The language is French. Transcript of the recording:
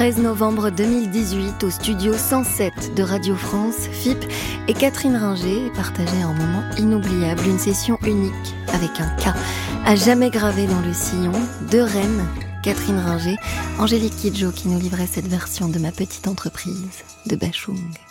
13 novembre 2018, au studio 107 de Radio France, Phippe et Catherine Ringer partageaient un moment inoubliable, une session unique avec un K à jamais gravé dans le sillon, deux reines, Catherine Ringer, Angélique Kidjo qui nous livrait cette version de Ma petite entreprise de Bachung.